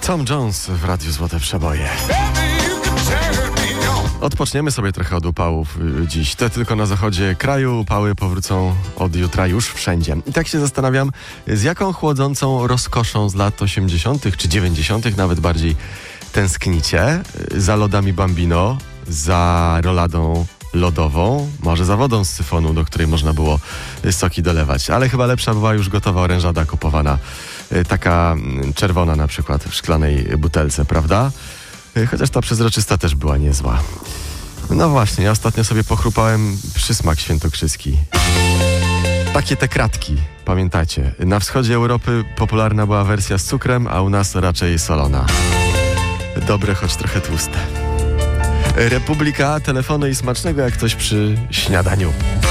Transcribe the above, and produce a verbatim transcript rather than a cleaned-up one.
Tom Jones w Radiu Złote Przeboje. Odpoczniemy sobie trochę od upałów dziś. Te tylko na zachodzie kraju, upały powrócą od jutra już wszędzie. I tak się zastanawiam, z jaką chłodzącą rozkoszą z lat osiemdziesiątych czy dziewięćdziesiątych nawet bardziej tęsknicie. Za lodami Bambino, za roladą lodową, może za wodą z syfonu, do której można było soki dolewać. Ale chyba lepsza była już gotowa orężada kupowana. Taka czerwona na przykład w szklanej butelce, prawda? Chociaż ta przezroczysta też była niezła. No właśnie, ja ostatnio sobie pochrupałem przysmak świętokrzyski. Takie te kratki, pamiętacie? Na wschodzie Europy popularna była wersja z cukrem, a u nas raczej solona. Dobre, choć trochę tłuste. Republika, telefony i smacznego jak coś przy śniadaniu.